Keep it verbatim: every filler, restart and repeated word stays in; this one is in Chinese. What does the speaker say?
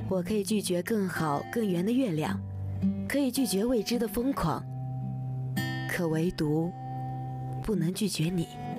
我可以拒绝更好更圆的月亮，可以拒绝未知的疯狂，可唯独不能拒绝你。